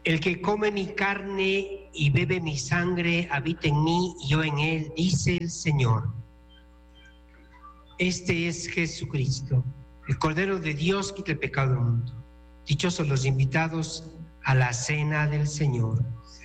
El que come mi carne y bebe mi sangre habita en mí y yo en él, dice el Señor. Este es Jesucristo, el Cordero de Dios que quita el pecado del mundo. Dichosos los invitados a la cena del Señor.